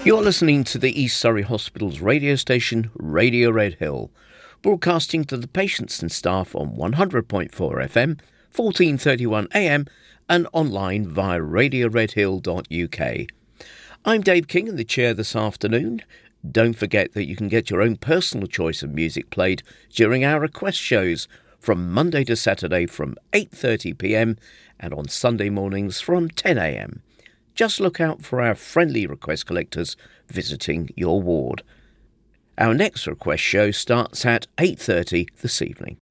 You're listening to the East Surrey Hospital's radio station, Radio Red Hill, broadcasting to the patients and staff on 100.4 FM, 1431 AM and online via radioredhill.uk. I'm Dave King in the chair this afternoon. Don't forget that you can get your own personal choice of music played during our request shows from Monday to Saturday from 8:30pm and on Sunday mornings from 10am. Just look out for our friendly request collectors visiting your ward. Our next request show starts at 8:30 this evening.